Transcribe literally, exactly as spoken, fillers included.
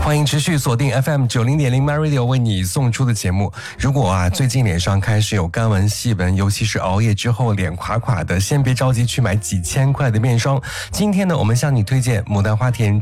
欢迎持续锁定 F M 九零点零 My Radio 为你送出的节目。如果啊最近脸上开始有干纹细纹，尤其是熬夜之后脸垮垮的，先别着急去买几千块的面霜。今天呢，我们向你推荐牡丹花田